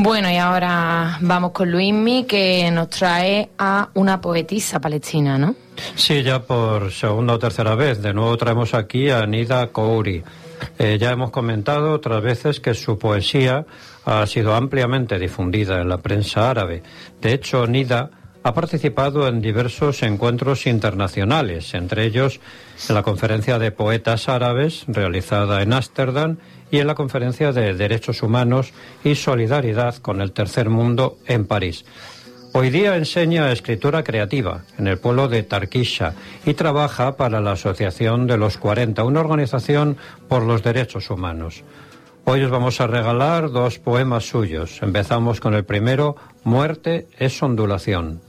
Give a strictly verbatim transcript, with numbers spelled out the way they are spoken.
Bueno, y ahora vamos con Luismi, que nos trae a una poetisa palestina, ¿no? Sí, ya por segunda o tercera vez. De nuevo traemos aquí a Nida Khoury. Eh, ya hemos comentado otras veces que su poesía ha sido ampliamente difundida en la prensa árabe. De hecho, Nida ha participado en diversos encuentros internacionales, entre ellos en la Conferencia de Poetas Árabes realizada en Ámsterdam y en la Conferencia de Derechos Humanos y Solidaridad con el Tercer Mundo en París. Hoy día enseña escritura creativa en el pueblo de Tarquisha y trabaja para la Asociación de los cuarenta, una organización por los derechos humanos. Hoy os vamos a regalar dos poemas suyos. Empezamos con el primero, Muerte es ondulación.